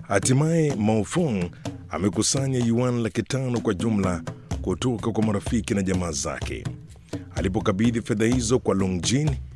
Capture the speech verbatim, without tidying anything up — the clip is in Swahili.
Hatimaye Mao Fung amekusanya yuan laki tano kwa jumla kutoka kwa marafiki na jamaa zake. Alipokabidhi fedha hizo kwa Long Jin,